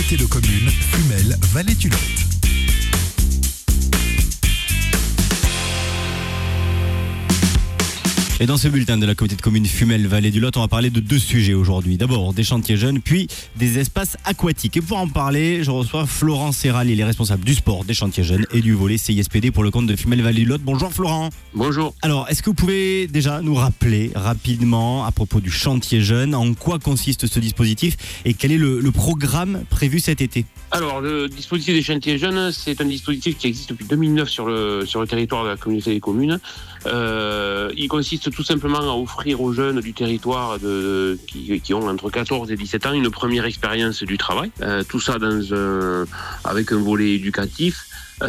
communauté de communes Fumel Vallée du Lot. Et dans ce bulletin de la communauté de communes Fumel Vallée du Lot, on va parler de deux sujets aujourd'hui. D'abord, des chantiers jeunes, puis des espaces aquatiques. Et pour en parler, je reçois Florent Serral, il est responsable du sport, des chantiers jeunes et du volet CISPD pour le compte de Fumel Vallée du Lot. Bonjour Florent. Bonjour. Alors, est-ce que vous pouvez déjà nous rappeler rapidement à propos du chantier jeune, en quoi consiste ce dispositif et quel est le programme prévu cet été ? Alors, le dispositif des chantiers jeunes, c'est un dispositif qui existe depuis 2009 sur le territoire de la communauté des communes. Il consiste tout simplement à offrir aux jeunes du territoire qui ont entre 14 et 17 ans une première expérience du travail. Tout ça avec un volet éducatif.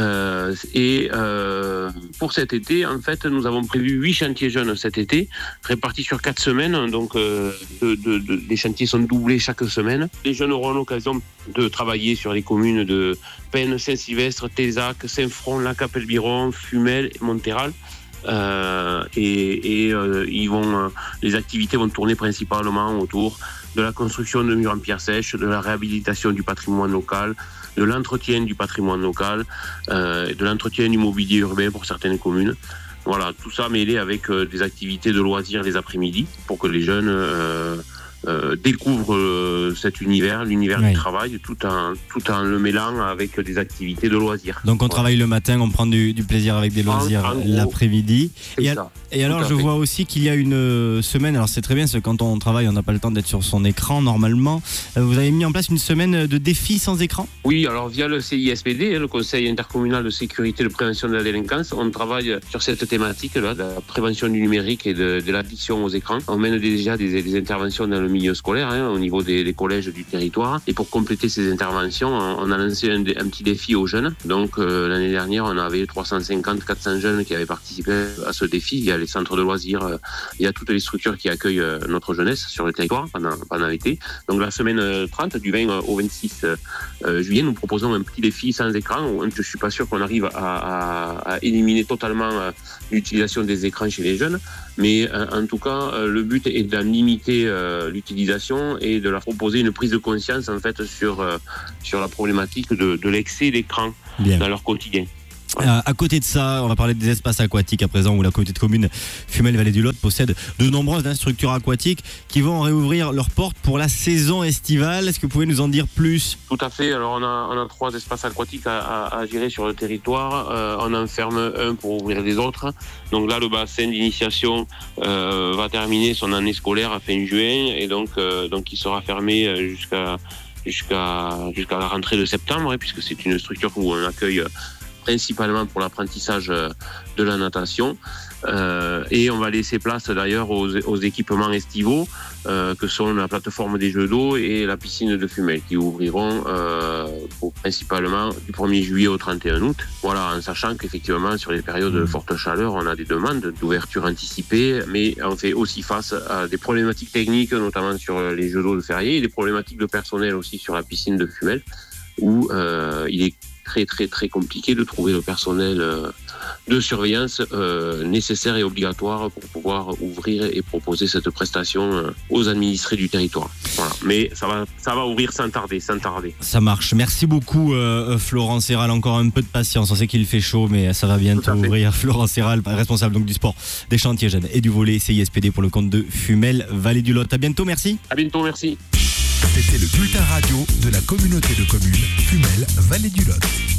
Pour cet été, en fait, nous avons prévu 8 chantiers jeunes cet été, répartis sur 4 semaines. Donc, les chantiers sont doublés chaque semaine. Les jeunes auront l'occasion de travailler sur les communes de Pennes, Saint-Sylvestre, Tézac, Saint-Front, Lac-Capelle-Biron, Fumel et Montéral. Les activités vont tourner principalement autour de la construction de murs en pierre sèche, de la réhabilitation du patrimoine local, de l'entretien du patrimoine local, de l'entretien du mobilier urbain pour certaines communes. Voilà, tout ça mêlé avec des activités de loisirs les après-midi pour que les jeunes découvrent cet univers, l'univers du travail, tout en le mêlant avec des activités de loisirs. Donc on travaille le matin, on prend du plaisir avec des loisirs l'après-midi. Et alors je vois aussi qu'il y a une semaine, alors c'est très bien, parce que quand on travaille on n'a pas le temps d'être sur son écran normalement. Vous avez mis en place une semaine de défis sans écran ? Oui, alors via le CISPD, le Conseil intercommunal de sécurité et de prévention de la délinquance, on travaille sur cette thématique-là, de la prévention du numérique et de l'addiction aux écrans. On mène déjà des interventions dans le milieu scolaire, au niveau des collèges du territoire. Et pour compléter ces interventions, on a lancé un petit défi aux jeunes. Donc l'année dernière, on avait 350-400 jeunes qui avaient participé à ce défi. Il y a les centres de loisirs, il y a toutes les structures qui accueillent notre jeunesse sur le territoire pendant l'été. Donc la semaine 30, du 20 au 26 juillet, nous proposons un petit défi sans écran. Je suis pas sûr qu'on arrive à éliminer totalement l'utilisation des écrans chez les jeunes, mais en tout cas, le but est d'en limiter l'utilisation et de leur proposer une prise de conscience en fait sur la problématique de l'excès d'écran dans leur quotidien. À côté de ça, on va parler des espaces aquatiques à présent, où la communauté de communes Fumel Vallée du Lot possède de nombreuses structures aquatiques qui vont réouvrir leurs portes pour la saison estivale. Est-ce que vous pouvez nous en dire plus ? Tout à fait. Alors on a 3 espaces aquatiques à gérer sur le territoire. On en ferme un pour ouvrir les autres. Donc là, le bassin d'initiation va terminer son année scolaire à fin juin, et donc il sera fermé jusqu'à la rentrée de septembre, puisque c'est une structure où on accueille principalement pour l'apprentissage de la natation. Et on va laisser place d'ailleurs aux équipements estivaux que sont la plateforme des jeux d'eau et la piscine de Fumel, qui ouvriront principalement du 1er juillet au 31 août. Voilà, en sachant qu'effectivement sur les périodes de forte chaleur, on a des demandes d'ouverture anticipée, mais on fait aussi face à des problématiques techniques, notamment sur les jeux d'eau de Ferrier, et des problématiques de personnel aussi sur la piscine de Fumel, où il est très très très compliqué de trouver le personnel de surveillance nécessaire et obligatoire pour pouvoir ouvrir et proposer cette prestation aux administrés du territoire. Voilà. Mais ça va ouvrir sans tarder. Ça marche. Merci beaucoup Florent Serral, encore un peu de patience. On sait qu'il fait chaud, mais ça va bientôt ouvrir. Florent Serral, responsable donc du sport, des chantiers jeunes et du volet CISPD pour le compte de Fumel Vallée du Lot. À bientôt, merci. À bientôt, merci. C'était le bulletin radio de la communauté de communes Fumel Vallée du Lot.